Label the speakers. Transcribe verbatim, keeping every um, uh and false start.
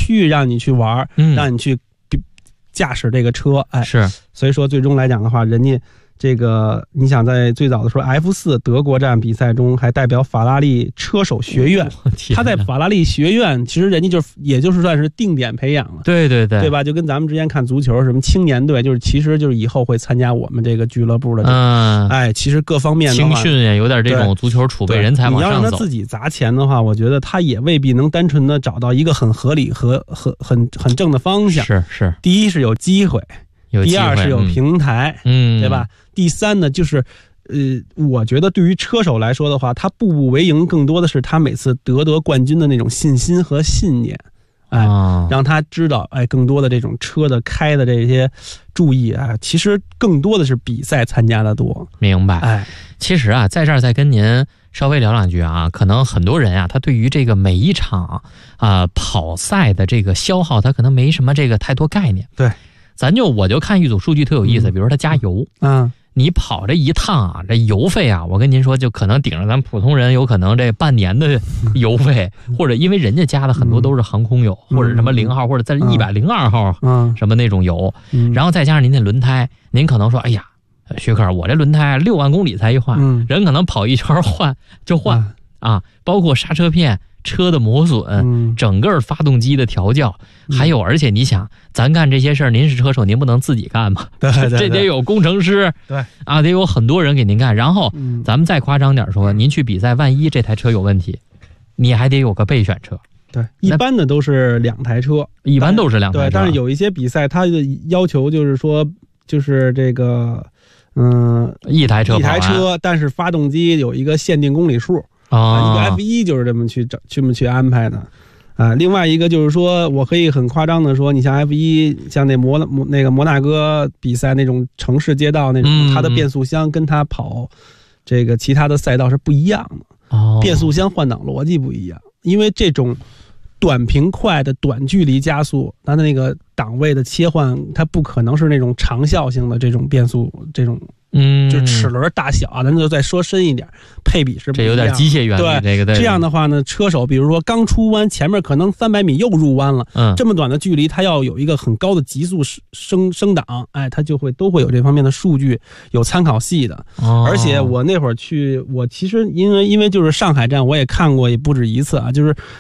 Speaker 1: 区域让你去玩，嗯，让你去驾驶这个车，哎，
Speaker 2: 是，
Speaker 1: 所以说最终来讲的话，人家。这个，你想在最早的时候 F 四 德国站比赛中，还代表法拉利车手学院，他在法拉利学院，其实人家就也就是算是定点培养了，
Speaker 2: 对对对，
Speaker 1: 对吧？就跟咱们之前看足球什么青年队，就是其实就是以后会参加我们这个俱乐部的，嗯，哎，其实各方面的
Speaker 2: 青训也有点这种足球储备人才往上走。
Speaker 1: 你要让他自己砸钱的话，我觉得他也未必能单纯的找到一个很合理和很很很正的方向。
Speaker 2: 是是，
Speaker 1: 第一是有机会。第二是有平台，嗯，对吧？第三呢，就是，呃，我觉得对于车手来说的话，他步步为营，更多的是他每次得得冠军的那种信心和信念，哎，哦、让他知道，哎，更多的这种车的开的这些注意啊，其实更多的是比赛参加的多。
Speaker 2: 明白，
Speaker 1: 哎，
Speaker 2: 其实啊，在这儿再跟您稍微聊两句啊，可能很多人啊，他对于这个每一场啊、呃、跑赛的这个消耗，他可能没什么这个太多概念，
Speaker 1: 对。
Speaker 2: 咱就我就看一组数据特有意思，比如说他加油，
Speaker 1: 嗯，
Speaker 2: 你跑这一趟啊，这油费啊，我跟您说，就可能顶着咱普通人有可能这半年的油费，或者因为人家加的很多都是航空油，或者什么零号，或者在一百零二号，嗯，什么那种油，然后再加上您那轮胎，您可能说，哎呀，徐克，我这轮胎六万公里才一换，人可能跑一圈换就换啊，包括刹车片。车的磨损、嗯，整个发动机的调教，嗯、还有，而且你想，咱干这些事儿，您是车手，您不能自己干吗？
Speaker 1: 对对对，
Speaker 2: 这得有工程师，
Speaker 1: 对
Speaker 2: 啊，得有很多人给您干。然后，嗯、咱们再夸张点说，您去比赛，万一这台车有问题，你还得有个备选车。
Speaker 1: 对，一般的都是两台车，
Speaker 2: 一般都是两台车。
Speaker 1: 对，但是有一些比赛，它的要求就是说，就是这个，嗯，
Speaker 2: 一台车，
Speaker 1: 一台车，但是发动机有一个限定公里数。啊，一个 F 一 就是这么去找这么去安排的，啊，另外一个就是说，我可以很夸张的说，你像 F 一，像那摩摩那个摩纳哥比赛那种城市街道那种，嗯、它的变速箱跟它跑这个其他的赛道是不一样的，哦，变速箱换挡逻辑不一样，因为这种短平快的短距离加速，它的那个档位的切换，它不可能是那种长效性的这种变速这种。嗯，就齿轮大小啊，咱就再说深一点，配比是不一样，
Speaker 2: 这有点机械原理。
Speaker 1: 对，
Speaker 2: 这个对。
Speaker 1: 这样的话呢，车手比如说刚出弯，前面可能三百米又入弯了，嗯，这么短的距离，他要有一个很高的极速升升档，哎，他就会都会有这方面的数据，有参考系的。哦。而且我那会儿去，我其实因为因为就是上海站我也看过也不止一次啊，就是